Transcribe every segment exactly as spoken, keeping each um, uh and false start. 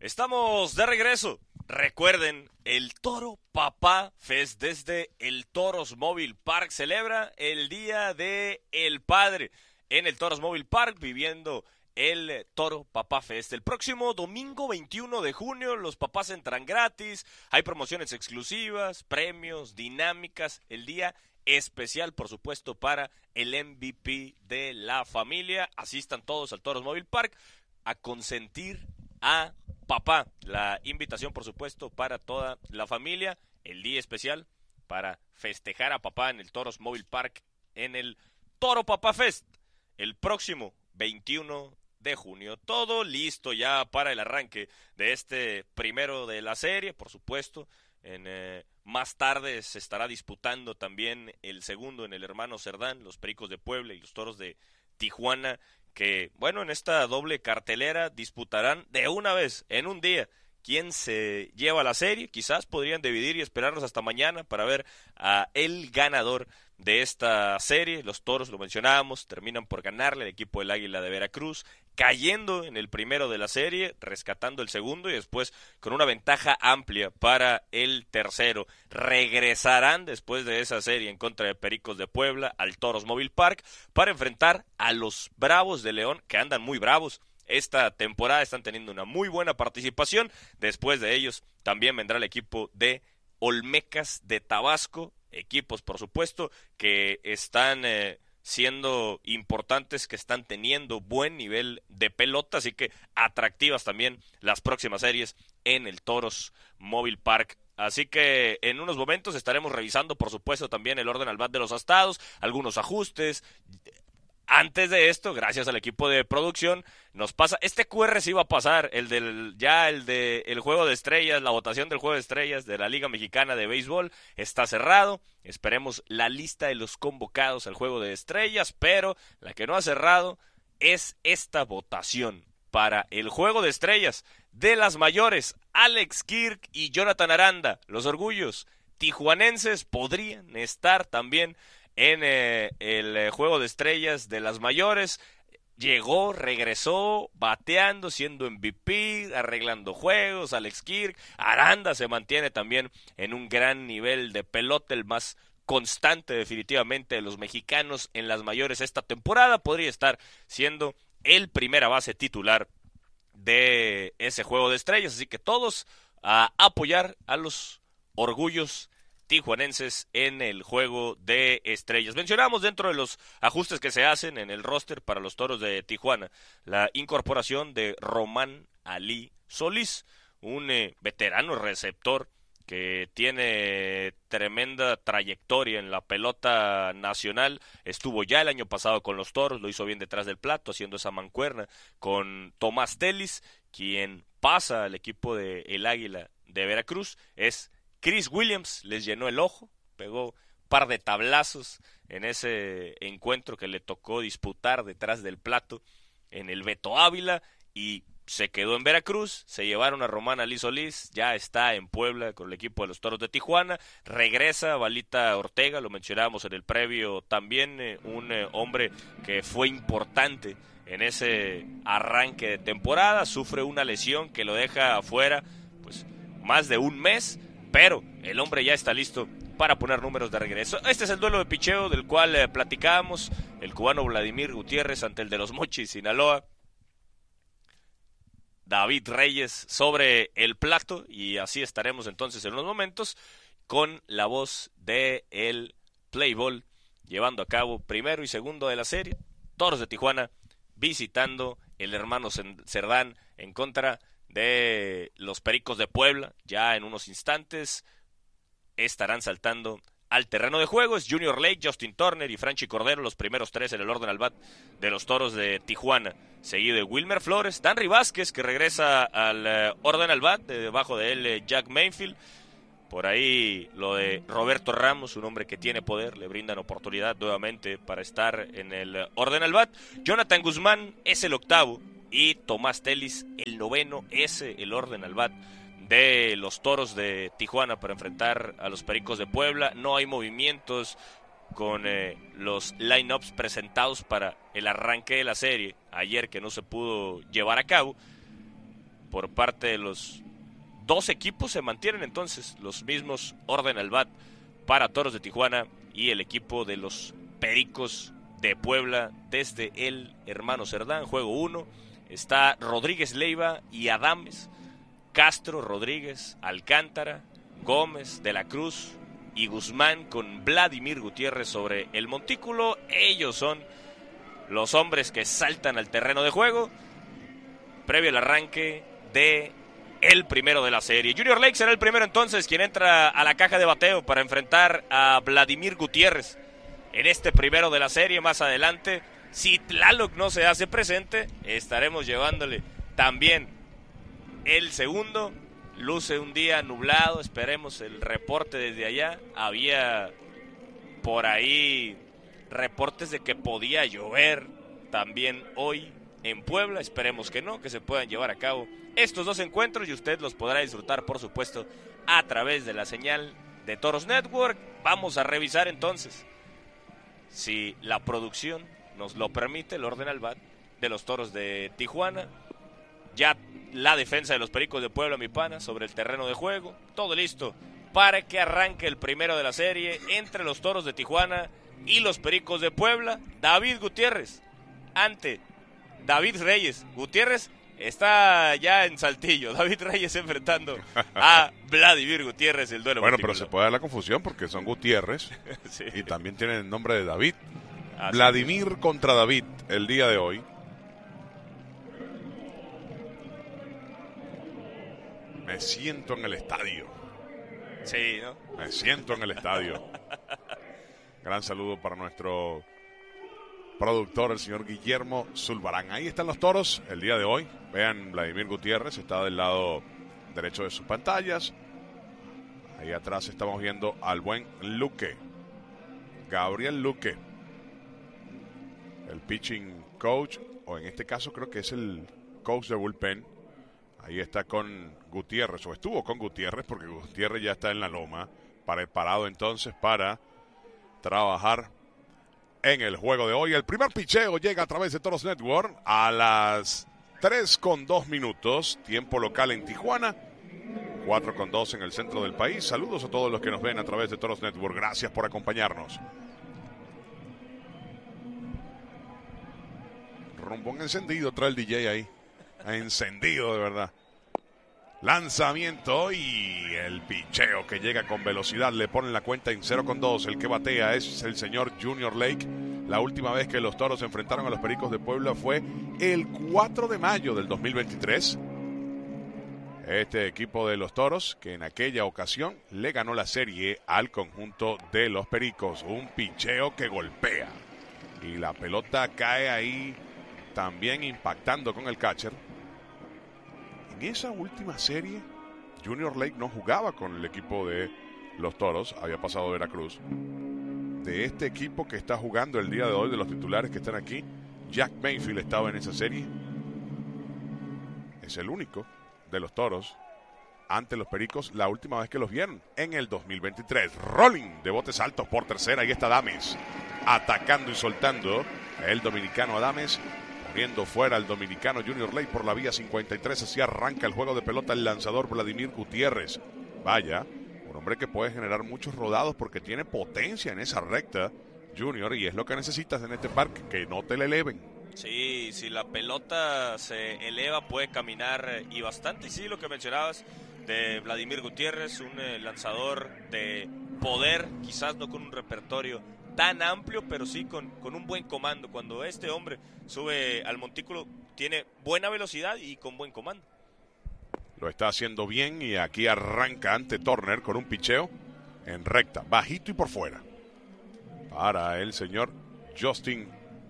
Estamos de regreso. Recuerden, el Toro Papá Fest desde el Toros Mobile Park celebra el Día de el Padre en el Toros Mobile Park, viviendo el Toro Papá Fest. El próximo domingo veintiuno de junio los papás entran gratis, hay promociones exclusivas, premios, dinámicas, el día especial, por supuesto, para el M V P de la familia. Asistan todos al Toros Mobile Park a consentir a papá. La invitación, por supuesto, para toda la familia. El día especial para festejar a papá en el Toros Mobile Park en el Toro Papá Fest el próximo veintiuno de junio. Todo listo ya para el arranque de este primero de la serie, por supuesto. En, eh, más tarde se estará disputando también el segundo en el Hermano Cerdán, los Pericos de Puebla y los Toros de Tijuana, que, bueno, en esta doble cartelera disputarán de una vez, en un día, quién se lleva la serie. Quizás podrían dividir y esperarnos hasta mañana para ver a el ganador de esta serie. Los Toros, lo mencionábamos, terminan por ganarle al equipo del Águila de Veracruz, cayendo en el primero de la serie, rescatando el segundo y después con una ventaja amplia para el tercero. Regresarán después de esa serie en contra de Pericos de Puebla al Toros Mobile Park para enfrentar a los Bravos de León, que andan muy bravos esta temporada, están teniendo una muy buena participación. Después de ellos también vendrá el equipo de Olmecas de Tabasco, equipos por supuesto que están eh, siendo importantes, que están teniendo buen nivel de pelota, así que atractivas también las próximas series en el Toros Mobile Park. Así que en unos momentos estaremos revisando por supuesto también el orden al bat de los astados, algunos ajustes. Antes de esto, gracias al equipo de producción, nos pasa, este Q R sí va a pasar, el del, ya el de el juego de estrellas, la votación del juego de estrellas de la Liga Mexicana de Béisbol está cerrado. Esperemos la lista de los convocados al juego de estrellas, pero la que no ha cerrado es esta votación para el juego de estrellas de las mayores. Alex Kirk y Jonathan Aranda, los orgullos tijuanenses, podrían estar también en eh, el eh, juego de estrellas de las mayores. Llegó, regresó, bateando, siendo M V P, arreglando juegos. Alex Kirk, Aranda se mantiene también en un gran nivel de pelota, el más constante definitivamente de los mexicanos en las mayores esta temporada. Podría estar siendo el primera base titular de ese juego de estrellas, así que todos a apoyar a los orgullos tijuanenses en el juego de estrellas. Mencionamos dentro de los ajustes que se hacen en el roster para los Toros de Tijuana la incorporación de Román Ali Solís, un eh, veterano receptor que tiene tremenda trayectoria en la pelota nacional. Estuvo ya el año pasado con los Toros, lo hizo bien detrás del plato, haciendo esa mancuerna con Tomás Telis, quien pasa al equipo de el Águila de Veracruz. Es Chris Williams, les llenó el ojo, pegó un par de tablazos en ese encuentro que le tocó disputar detrás del plato en el Beto Ávila y se quedó en Veracruz. Se llevaron a Román Ali Solís, ya está en Puebla con el equipo de los Toros de Tijuana. Regresa Balita Ortega, lo mencionábamos en el previo también, eh, un eh, hombre que fue importante en ese arranque de temporada. Sufre una lesión que lo deja afuera pues más de un mes, pero el hombre ya está listo para poner números de regreso. Este es el duelo de picheo del cual eh, platicábamos, el cubano Vladimir Gutiérrez ante el de los Mochis, Sinaloa. David Reyes sobre el plato, y así estaremos entonces en unos momentos con la voz de el Play Ball, llevando a cabo primero y segundo de la serie. Toros de Tijuana visitando el Hermano Cerdán en contra de los Pericos de Puebla. Ya en unos instantes estarán saltando al terreno de juego. Es Junior Lake, Justin Turner y Franchi Cordero, los primeros tres en el orden al bat de los Toros de Tijuana, seguido de Wilmer Flores, Danry Vázquez, que regresa al uh, orden al bat, de debajo de él uh, Jack Mayfield. Por ahí lo de Roberto Ramos, un hombre que tiene poder, le brindan oportunidad nuevamente para estar en el uh, orden al bat. Jonathan Guzmán es el octavo y Tomás Telis el noveno, ese el orden al bat de los Toros de Tijuana para enfrentar a los Pericos de Puebla. No hay movimientos con eh, los line-ups presentados para el arranque de la serie ayer, que no se pudo llevar a cabo. por parte de los dos equipos. Se mantienen entonces los mismos orden al bat para Toros de Tijuana y el equipo de los Pericos de Puebla desde el Hermano Cerdán. Juego uno, está Rodríguez Leiva y Adames, Castro, Rodríguez, Alcántara, Gómez, De la Cruz y Guzmán con Vladimir Gutiérrez sobre el montículo. Ellos son los hombres que saltan al terreno de juego previo al arranque de el primero de la serie. Junior Lake será el primero entonces quien entra a la caja de bateo para enfrentar a Vladimir Gutiérrez en este primero de la serie. Más adelante, si Tlaloc no se hace presente, estaremos llevándole también el segundo. Luce un día nublado, esperemos el reporte desde allá. Había por ahí reportes de que podía llover también hoy en Puebla. Esperemos que no, que se puedan llevar a cabo estos dos encuentros y usted los podrá disfrutar, por supuesto, a través de la señal de Toros Network. Vamos a revisar entonces, si la producción nos lo permite, el orden al bat de los Toros de Tijuana. Ya la defensa de los Pericos de Puebla, mi pana, sobre el terreno de juego. Todo listo para que arranque el primero de la serie entre los Toros de Tijuana y los Pericos de Puebla. David Gutiérrez ante David Reyes. Gutiérrez está ya en Saltillo. David Reyes enfrentando a Vladimir Gutiérrez, el duelo. Bueno, montículo. pero se puede dar la confusión porque son Gutiérrez Sí. y también tienen el nombre de David. Así Vladimir es. contra David el día de hoy. Me siento en el estadio. Sí, ¿no? Me siento en el estadio. Gran saludo para nuestro productor, el señor Guillermo Zulbarán. Ahí están los Toros el día de hoy. Vean, Vladimir Gutiérrez está del lado derecho de sus pantallas. Ahí atrás estamos viendo al buen Luque, Gabriel Luque, el pitching coach, o en este caso creo que es el coach de bullpen. Ahí está con Gutiérrez, o estuvo con Gutiérrez, porque Gutiérrez ya está en la loma, preparado entonces para trabajar en el juego de hoy. El primer picheo llega a través de Toros Network a las tres con dos minutos, tiempo local en Tijuana, cuatro con dos en el centro del país. Saludos a todos los que nos ven a través de Toros Network, gracias por acompañarnos. Rumbón encendido, trae el D J ahí, encendido de verdad. Lanzamiento y el picheo que llega con velocidad, le ponen la cuenta en cero con dos. El que batea es el señor Junior Lake. La última vez que los Toros se enfrentaron a los Pericos de Puebla fue el cuatro de mayo del dos mil veintitrés. Este equipo de los Toros, que en aquella ocasión le ganó la serie al conjunto de los Pericos. Un picheo que golpea y la pelota cae ahí también impactando con el catcher. En esa última serie, Junior Lake no jugaba con el equipo de los Toros, había pasado a Veracruz. De este equipo que está jugando el día de hoy, de los titulares que están aquí, Jack Mayfield estaba en esa serie. Es el único de los Toros ante los Pericos la última vez que los vieron, en el dos mil veintitrés. Rolling de botes altos por tercera, ahí está Adames, atacando y soltando el dominicano Adames. Viendo fuera al dominicano Junior Lake por la vía cincuenta y tres, así arranca el juego de pelota el lanzador Vladimir Gutiérrez. Vaya, un hombre que puede generar muchos rodados porque tiene potencia en esa recta, Junior, y es lo que necesitas en este parque, que no te le eleven. Sí, si la pelota se eleva puede caminar eh, y bastante. Y sí, lo que mencionabas de Vladimir Gutiérrez, un eh, lanzador de poder, quizás no con un repertorio tan amplio, pero sí con, con un buen comando. Cuando este hombre sube al montículo, tiene buena velocidad y con buen comando. Lo está haciendo bien y aquí arranca ante Turner con un picheo en recta, bajito y por fuera. Para el señor Justin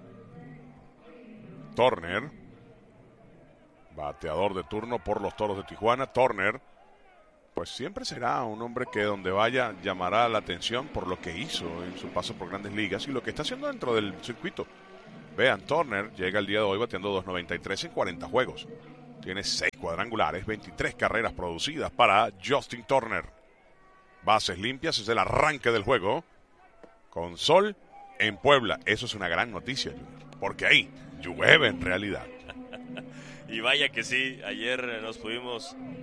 Turner, bateador de turno por los Toros de Tijuana. Turner, pues siempre será un hombre que donde vaya llamará la atención por lo que hizo en su paso por Grandes Ligas y lo que está haciendo dentro del circuito. Vean, Turner llega el día de hoy bateando dos noventa y tres en cuarenta juegos. Tiene seis cuadrangulares, veintitrés carreras producidas para Justin Turner. Bases limpias, es el arranque del juego. Con sol en Puebla. Eso es una gran noticia, Junior, porque ahí llueve en realidad. Y vaya que sí, ayer nos pudimos